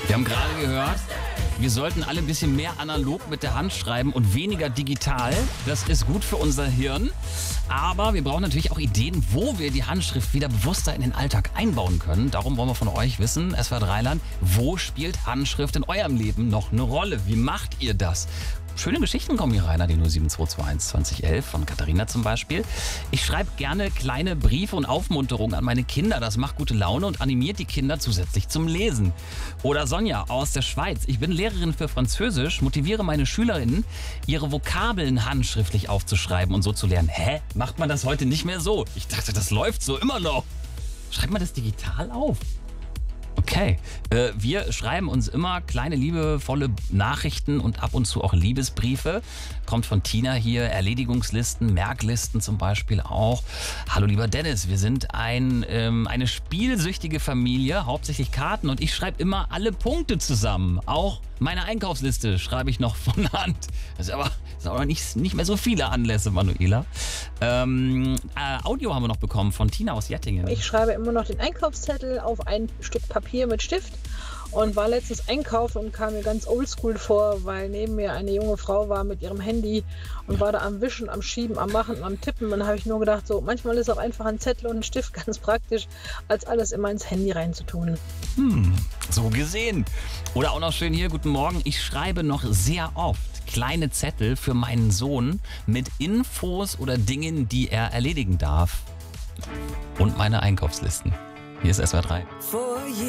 Wir haben gerade gehört, wir sollten alle ein bisschen mehr analog mit der Hand schreiben und weniger digital. Das ist gut für unser Hirn. Aber wir brauchen natürlich auch Ideen, wo wir die Handschrift wieder bewusster in den Alltag einbauen können. Darum wollen wir von euch wissen, SWR 3 Land, wo spielt Handschrift in eurem Leben noch eine Rolle? Wie macht ihr das? Schöne Geschichten kommen hier rein, die 07221 2011 von Katharina zum Beispiel. Ich schreibe gerne kleine Briefe und Aufmunterungen an meine Kinder. Das macht gute Laune und animiert die Kinder zusätzlich zum Lesen. Oder Sonja aus der Schweiz. Ich bin Lehrerin für Französisch, motiviere meine Schülerinnen, ihre Vokabeln handschriftlich aufzuschreiben und so zu lernen. Hä? Macht man das heute nicht mehr so? Ich dachte, das läuft so immer noch. Schreibt man das digital auf? Okay, wir schreiben uns immer kleine, liebevolle Nachrichten und ab und zu auch Liebesbriefe. Kommt von Tina hier, Erledigungslisten, Merklisten zum Beispiel auch. Hallo lieber Dennis, wir sind eine spielsüchtige Familie, hauptsächlich Karten und ich schreibe immer alle Punkte zusammen. Auch meine Einkaufsliste schreibe ich noch von Hand. Das ist aber nicht mehr so viele Anlässe, Manuela. Audio haben wir noch bekommen von Tina aus Jettingen. Ich schreibe immer noch den Einkaufszettel auf ein Stück Papier mit Stift und war letztens einkaufen und kam mir ganz oldschool vor, weil neben mir eine junge Frau war mit ihrem Handy und war da am Wischen, am Schieben, am Machen, am Tippen. Und dann habe ich nur gedacht, so manchmal ist auch einfach ein Zettel und ein Stift ganz praktisch, als alles immer ins Handy reinzutun. So gesehen. Oder auch noch schön hier, guten Morgen. Ich schreibe noch sehr oft kleine Zettel für meinen Sohn mit Infos oder Dingen, die er erledigen darf. Und meine Einkaufslisten. Hier ist SWR 3.